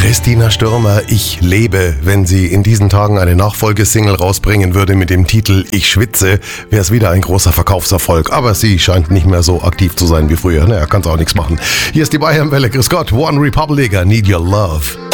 Christina Stürmer, ich lebe. Wenn sie in diesen Tagen eine Nachfolgesingle rausbringen würde mit dem Titel Ich schwitze, wäre es wieder ein großer Verkaufserfolg. Aber sie scheint nicht mehr so aktiv zu sein wie früher. Naja, kann's auch nichts machen. Hier ist die Bayernwelle. Grüß Gott, One Republic, I Need Your Love.